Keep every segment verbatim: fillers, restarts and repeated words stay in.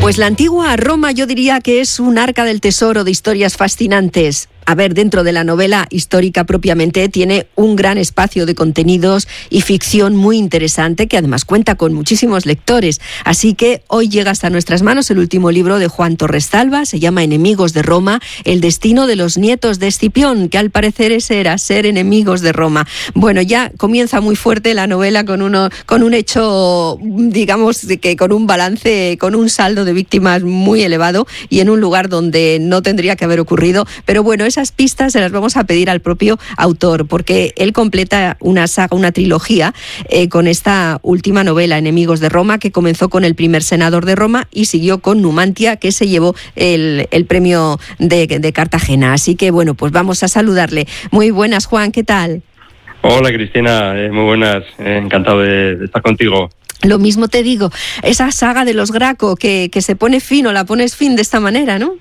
Pues la antigua Roma yo diría que es un arca del tesoro de historias fascinantes. A ver, dentro de la novela histórica propiamente tiene un gran espacio de contenidos y ficción muy interesante que además cuenta con muchísimos lectores. Así que hoy llega hasta nuestras manos el último libro de Juan Torres Talva, se llama Enemigos de Roma, el destino de los nietos de Escipión, que al parecer ese era ser enemigos de Roma. Bueno, ya comienza muy fuerte la novela con, uno, con un hecho, digamos, que con un balance, con un saldo de víctimas muy elevado y en un lugar donde no tendría que haber ocurrido. Pero bueno, es Esas pistas se las vamos a pedir al propio autor, porque él completa una saga, una trilogía, eh, con esta última novela, Enemigos de Roma, que comenzó con el primer senador de Roma y siguió con Numantia, que se llevó el, el premio de, de Cartagena. Así que bueno, pues vamos a saludarle. Muy buenas, Juan, ¿qué tal? Hola, Cristina, eh, muy buenas, eh, encantado de, de estar contigo. Lo mismo te digo, esa saga de los Graco, que, que se pone fin o la pones fin de esta manera, ¿no?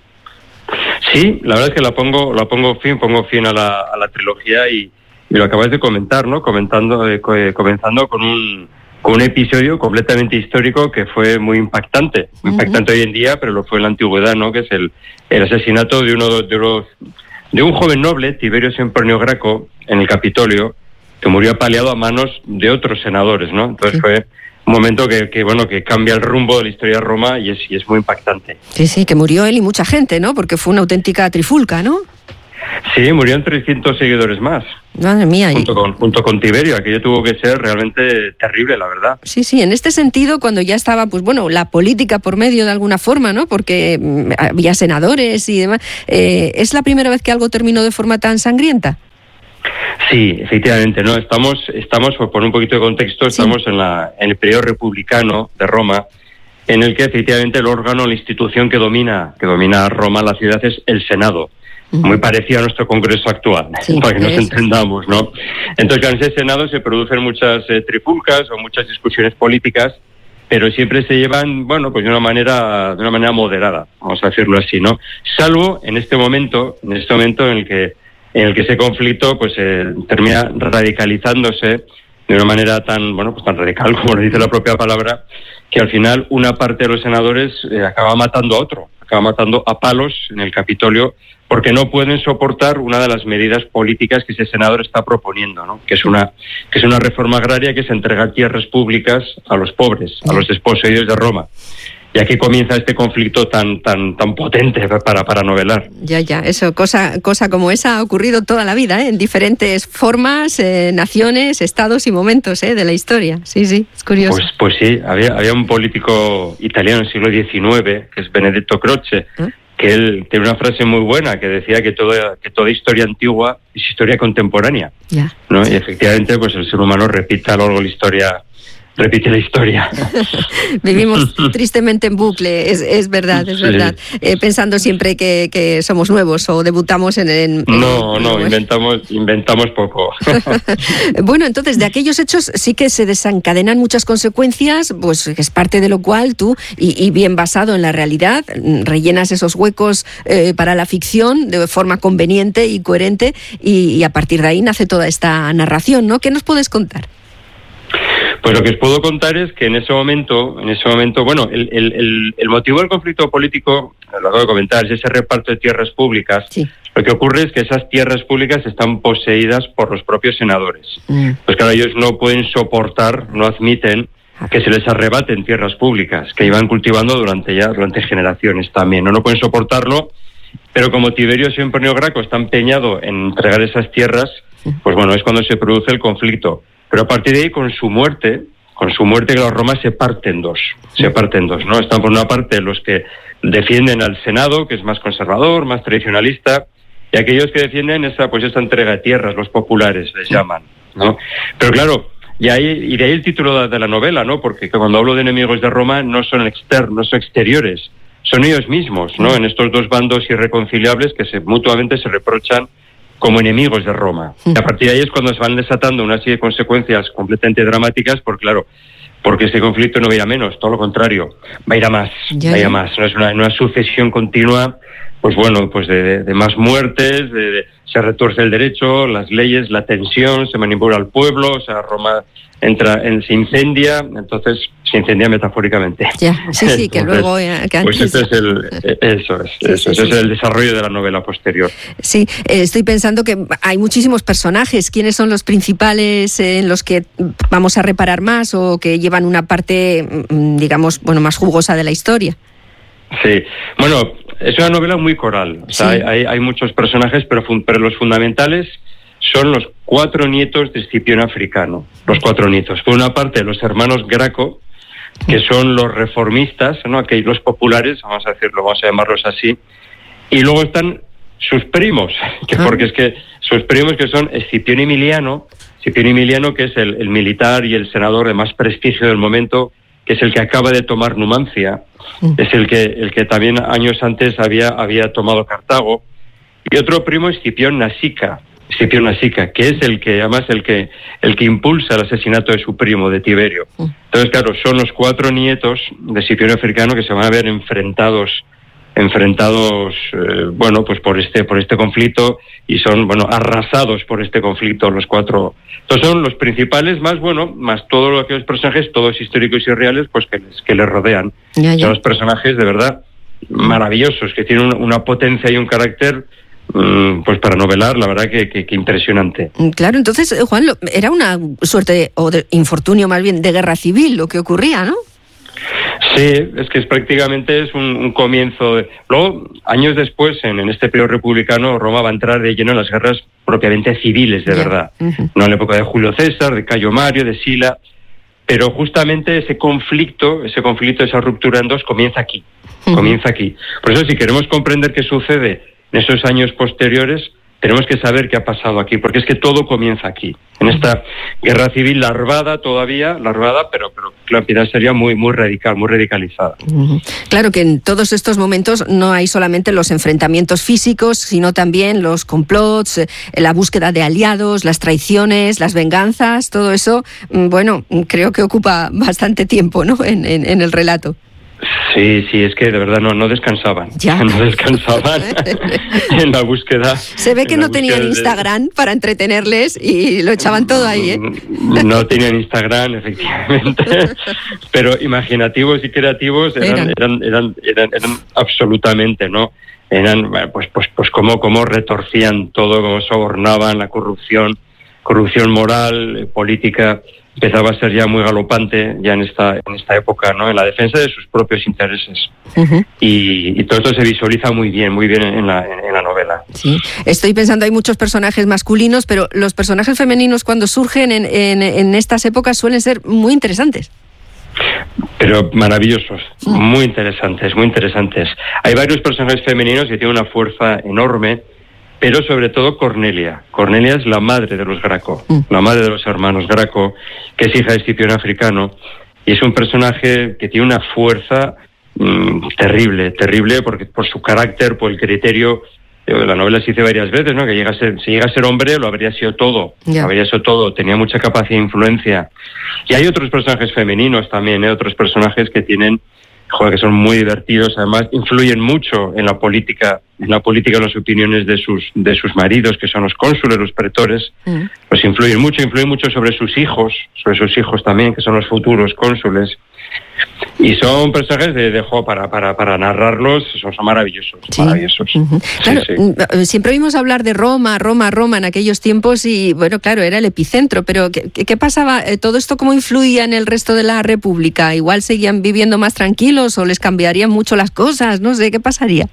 Sí, la verdad es que la pongo, la pongo fin, pongo fin a la, a la trilogía y, y lo acabas de comentar, ¿no? Comentando, eh, comenzando con un, con un episodio completamente histórico que fue muy impactante, muy uh-huh. impactante hoy en día, pero lo fue en la antigüedad, ¿no? Que es el, el asesinato de uno de los de un joven noble, Tiberio Sempronio Graco, en el Capitolio, que murió apaleado a manos de otros senadores, ¿no? Entonces sí. fue un momento que, que bueno que cambia el rumbo de la historia de Roma y es, y es muy impactante. Sí, sí, que murió él y mucha gente, ¿no? Porque fue una auténtica trifulca, ¿no? Sí, murieron trescientos seguidores más. Madre mía. Junto con, junto con Tiberio, aquello tuvo que ser realmente terrible, la verdad. Sí, sí, en este sentido, cuando ya estaba, pues bueno, la política por medio de alguna forma, ¿no? Porque mmm, había senadores y demás. Eh, ¿Es la primera vez que algo terminó de forma tan sangrienta? Sí, efectivamente, no estamos, estamos por poner un poquito de contexto, estamos sí. en, la, en el periodo republicano de Roma, en el que efectivamente el órgano, la institución que domina, que domina Roma, la ciudad, es el Senado. Uh-huh. Muy parecido a nuestro Congreso actual, sí, para que nos entendamos, ¿no? Entonces, en ese Senado se producen muchas eh, trifulcas o muchas discusiones políticas, pero siempre se llevan, bueno, pues de una manera, de una manera moderada, vamos a decirlo así, ¿no? Salvo en este momento, en este momento en el que en el que ese conflicto pues eh, termina radicalizándose de una manera tan, bueno, pues tan radical como lo dice la propia palabra, que al final una parte de los senadores eh, acaba matando a otro, acaba matando a palos en el Capitolio porque no pueden soportar una de las medidas políticas que ese senador está proponiendo, ¿no? Que es una que es una reforma agraria que es entregar tierras públicas a los pobres, a los desposeídos de Roma. Y aquí comienza este conflicto tan tan tan potente para para novelar. Ya, ya, eso, cosa cosa como esa ha ocurrido toda la vida, ¿eh? En diferentes formas, eh, naciones, estados y momentos, ¿eh? De la historia. Sí, sí, es curioso. Pues pues sí, había había un político italiano del siglo diecinueve, que es Benedetto Croce, ¿eh? Que él tiene una frase muy buena que decía que toda que toda historia antigua es historia contemporánea, ya. ¿no? Y efectivamente, pues el ser humano repite a lo largo de la historia. Repite la historia. Vivimos tristemente en bucle, es, es verdad, es sí. verdad. Eh, pensando siempre que, que somos nuevos o debutamos en... en no, en, no, inventamos, inventamos poco. Bueno, entonces de aquellos hechos sí que se desencadenan muchas consecuencias, pues es parte de lo cual tú, y, y bien basado en la realidad, rellenas esos huecos eh, para la ficción de forma conveniente y coherente y, y a partir de ahí nace toda esta narración, ¿no? ¿Qué nos puedes contar? Pues lo que os puedo contar es que en ese momento, en ese momento, bueno, el, el, el motivo del conflicto político, lo acabo de comentar, es ese reparto de tierras públicas. Sí. Lo que ocurre es que esas tierras públicas están poseídas por los propios senadores. Mm. Pues claro, ellos no pueden soportar, no admiten que se les arrebaten tierras públicas, que iban cultivando durante ya, durante generaciones también. No, no pueden soportarlo, pero como Tiberio Sempronio Graco está empeñado en entregar esas tierras, pues bueno, es cuando se produce el conflicto. Pero a partir de ahí, con su muerte, con su muerte, que la Roma se parte en dos, se parte en dos, ¿no? Están por una parte los que defienden al Senado, que es más conservador, más tradicionalista, y aquellos que defienden esa, pues esa entrega de tierras, los populares les llaman, ¿no? Pero claro, y ahí, y de ahí el título de, de la novela, ¿no? Porque cuando hablo de enemigos de Roma no son externos, no son exteriores, son ellos mismos, ¿no? En estos dos bandos irreconciliables que se mutuamente se reprochan como enemigos de Roma. Y a partir de ahí es cuando se van desatando una serie de consecuencias completamente dramáticas, porque claro, porque ese conflicto no va a ir a menos, todo lo contrario, va a ir a más, ya, va a ir a más. No es una, una sucesión continua pues bueno, pues de, de más muertes, de, de, se retuerce el derecho, las leyes, la tensión, se manipula al pueblo, o sea, Roma entra, en, se incendia, entonces se incendia metafóricamente. Ya, sí, sí, que entonces, luego... Eh, que pues ese es el, eso es, sí, eso, sí, ese sí. es el desarrollo de la novela posterior. Sí, eh, estoy pensando que hay muchísimos personajes. ¿Quiénes son los principales eh, en los que vamos a reparar más o que llevan una parte, digamos, bueno, más jugosa de la historia? Sí, bueno, es una novela muy coral. O sea, sí. hay, hay muchos personajes, pero, pero los fundamentales son los cuatro nietos de Escipión Africano, los cuatro nietos. Por una parte, los hermanos Graco, que son los reformistas, ¿no? Aquellos los populares, vamos a decirlo, vamos a llamarlos así, y luego están sus primos, que porque es que sus primos que son Escipión Emiliano, Escipión Emiliano que es el, el militar y el senador de más prestigio del momento, que es el que acaba de tomar Numancia, es el que el que también años antes había había tomado Cartago, y otro primo Escipión Nasica, Escipión Nasica, que es el que además el que el que impulsa el asesinato de su primo, de Tiberio. Entonces, claro, son los cuatro nietos de Escipión Africano que se van a ver enfrentados enfrentados eh, bueno, pues por este por este conflicto, y son, bueno, arrasados por este conflicto los cuatro. Entonces son los principales, más, bueno, más todos aquellos personajes, todos históricos y reales, pues que les, que les rodean. Ya, ya. Son los personajes de verdad maravillosos, que tienen una, una potencia y un carácter pues para novelar, la verdad que, que, que impresionante. Claro, entonces, Juan, era una suerte de, o de infortunio más bien de guerra civil lo que ocurría, ¿no? Sí, es que es prácticamente es un, un comienzo. De... Luego, años después, en, en este periodo republicano, Roma va a entrar de lleno en las guerras propiamente civiles, de yeah. verdad. Uh-huh. No en la época de Julio César, de Cayo Mario, de Sila, pero justamente ese conflicto, ese conflicto, esa ruptura en dos, comienza aquí, uh-huh. comienza aquí. Por eso, si queremos comprender qué sucede en esos años posteriores, tenemos que saber qué ha pasado aquí, porque es que todo comienza aquí, en esta guerra civil larvada todavía, larvada, pero, pero la piedad sería muy, muy radical, muy radicalizada. Uh-huh. Claro que en todos estos momentos no hay solamente los enfrentamientos físicos, sino también los complots, eh, la búsqueda de aliados, las traiciones, las venganzas, todo eso, bueno, creo que ocupa bastante tiempo, ¿no?, en, en, en el relato. Sí, sí, es que de verdad no, no descansaban, ya. no descansaban en la búsqueda. Se ve que no tenían de... Instagram para entretenerles y lo echaban todo ahí, ¿eh? No tenían Instagram, efectivamente, pero imaginativos y creativos eran, eran, eran, eran, eran absolutamente, ¿no? Eran, pues, pues, pues cómo, cómo retorcían todo, cómo sobornaban, la corrupción, corrupción moral, política. Empezaba a ser ya muy galopante ya en esta en esta época, ¿no? En la defensa de sus propios intereses. Uh-huh. y, y todo esto se visualiza muy bien, muy bien en la, en, en la novela. Sí, estoy pensando, hay muchos personajes masculinos, pero los personajes femeninos cuando surgen en, en, en estas épocas suelen ser muy interesantes. Pero maravillosos, uh-huh. muy interesantes, muy interesantes. Hay varios personajes femeninos que tienen una fuerza enorme, pero sobre todo Cornelia. Cornelia es la madre de los Graco, mm. la madre de los hermanos Graco, que es hija de Escipión Africano, y es un personaje que tiene una fuerza mmm, terrible, terrible, porque por su carácter, por el criterio, la novela se dice varias veces, ¿no?, que llega a ser, si llega a ser hombre, lo habría sido todo, yeah. habría sido todo, tenía mucha capacidad de influencia. Y hay otros personajes femeninos también, ¿eh? otros personajes que tienen, joder, que son muy divertidos, además influyen mucho en la política, en la política, en las opiniones de sus de sus maridos, que son los cónsules, los pretores, mm. pues influyen mucho, influyen mucho sobre sus hijos, sobre sus hijos también, que son los futuros cónsules. Y son personajes de, de juego para, para, para narrarlos, son, son maravillosos, sí. maravillosos. Uh-huh. Claro, sí, sí. Siempre oímos hablar de Roma, Roma, Roma en aquellos tiempos y, bueno, claro, era el epicentro, pero ¿qué, qué pasaba? ¿Todo esto cómo influía en el resto de la República? ¿Igual seguían viviendo más tranquilos o les cambiarían mucho las cosas? No sé, ¿qué pasaría?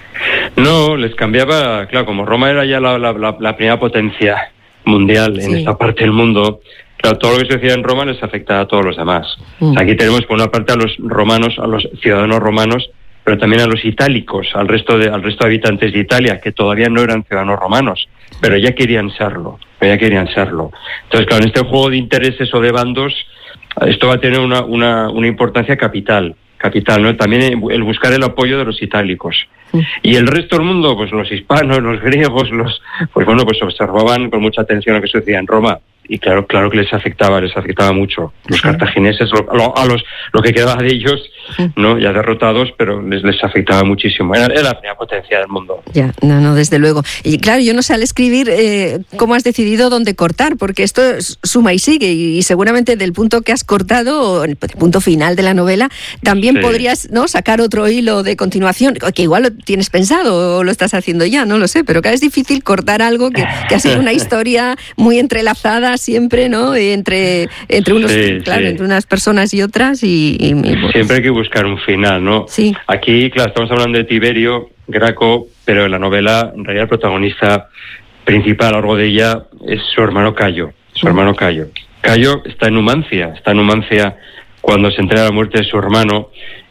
No, les cambiaba, claro, como Roma era ya la, la, la, la primera potencia mundial en sí. esta parte del mundo. Claro, todo lo que se hacía en Roma les afecta a todos los demás. Mm. O sea, aquí tenemos por una parte a los romanos, a los ciudadanos romanos, pero también a los itálicos, al resto de, al resto de habitantes de Italia, que todavía no eran ciudadanos romanos, pero ya querían serlo, pero ya querían serlo. Entonces, claro, en este juego de intereses o de bandos, esto va a tener una, una, una importancia capital, capital, ¿no? También el buscar el apoyo de los itálicos. Mm. Y el resto del mundo, pues los hispanos, los griegos, los, pues bueno, pues observaban con mucha atención lo que sucedía en Roma. y claro, claro que les afectaba, les afectaba mucho. Los cartagineses, lo, lo, a los lo que quedaba de ellos, no, ya derrotados, pero les, les afectaba muchísimo. Era, era la primera potencia del mundo. Ya, no, no, desde luego. Y claro, yo no sé al escribir eh, cómo has decidido dónde cortar, porque esto es suma y sigue, y, y seguramente del punto que has cortado, el punto final de la novela, también sí. podrías, ¿no?, sacar otro hilo de continuación, que igual lo tienes pensado o lo estás haciendo ya, no lo sé, pero claro, es difícil cortar algo que, que ha sido una historia muy entrelazada siempre, ¿no?, entre entre unos, sí, claro, sí. entre unas personas y otras, y, y, y pues... siempre hay que buscar un final, ¿no? Sí. Aquí, claro, estamos hablando de Tiberio Graco, pero en la novela, en realidad, el protagonista principal a lo largo de ella es su hermano Cayo, su sí. hermano Cayo. Cayo está en Numancia, está en Numancia cuando se entera la muerte de su hermano,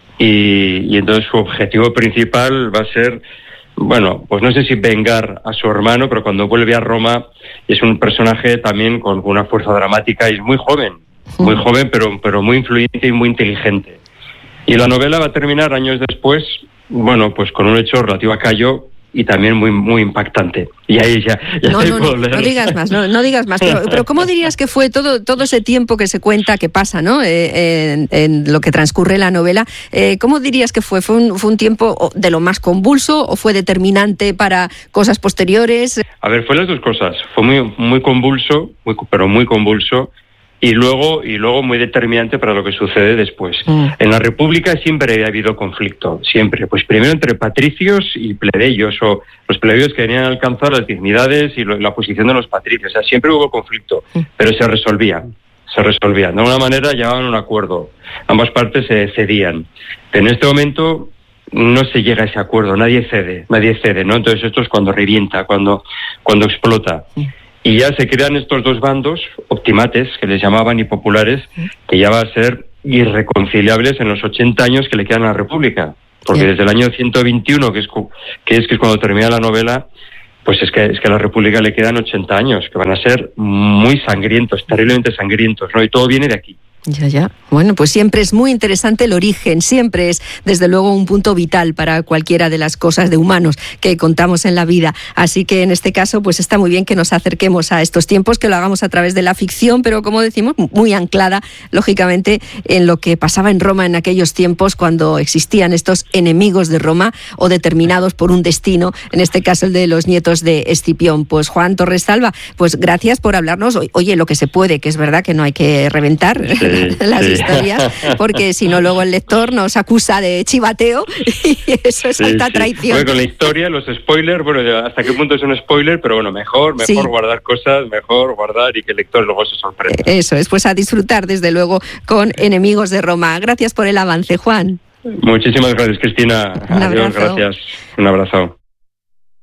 y, y entonces su objetivo principal va a ser, bueno, pues no sé si vengar a su hermano, pero cuando vuelve a Roma es un personaje también con una fuerza dramática y es muy joven, muy joven, pero, pero muy influyente y muy inteligente. Y la novela va a terminar años después, bueno, pues con un hecho relativo a Cayo y también muy muy impactante. Y ahí ya, ya no, no, no, no digas más, no, no digas más. Pero, pero ¿cómo dirías que fue todo todo ese tiempo que se cuenta, que pasa, ¿no?, eh, en, en lo que transcurre la novela? Eh, ¿Cómo dirías que fue? ¿Fue un, fue un tiempo de lo más convulso o fue determinante para cosas posteriores? A ver, fue las dos cosas. Fue muy muy convulso, muy, pero muy convulso. Y luego, y luego muy determinante para lo que sucede después. Mm. En la República siempre ha habido conflicto, siempre. Pues primero entre patricios y plebeyos, o los plebeyos que venían a alcanzar las dignidades y lo, la posición de los patricios. O sea, siempre hubo conflicto, mm. pero se resolvían, se resolvían. De alguna manera llegaban a un acuerdo. Ambas partes se cedían. En este momento no se llega a ese acuerdo, nadie cede, nadie cede, ¿no? Entonces esto es cuando revienta, cuando, cuando explota. Mm. Y ya se crean estos dos bandos, optimates, que les llamaban, y populares, que ya va a ser irreconciliables en los ochenta años que le quedan a la República. Porque sí. desde el año ciento veintiuno, que es, que es que es cuando termina la novela, pues es que, es que a la República le quedan ochenta años, que van a ser muy sangrientos, terriblemente sangrientos, ¿no? Y todo viene de aquí. Ya, ya. Bueno, pues siempre es muy interesante el origen, siempre es, desde luego, un punto vital para cualquiera de las cosas de humanos que contamos en la vida. Así que en este caso, pues está muy bien que nos acerquemos a estos tiempos, que lo hagamos a través de la ficción, pero como decimos, muy anclada, lógicamente, en lo que pasaba en Roma en aquellos tiempos, cuando existían estos enemigos de Roma o determinados por un destino, en este caso el de los nietos de Escipión. Pues Juan Torres Salva, pues gracias por hablarnos. Oye, lo que se puede, que es verdad que no hay que reventar sí. las sí. historias, porque si no luego el lector nos acusa de chivateo y eso es sí, alta sí. traición. Bueno, con la historia, los spoilers, bueno, hasta qué punto es un spoiler, pero bueno, mejor, mejor sí. guardar cosas, mejor guardar y que el lector luego se sorprenda. Eso es, pues a disfrutar desde luego con Enemigos de Roma. Gracias por el avance, Juan. Muchísimas gracias, Cristina. Un Adiós, abrazo. gracias. Un abrazo.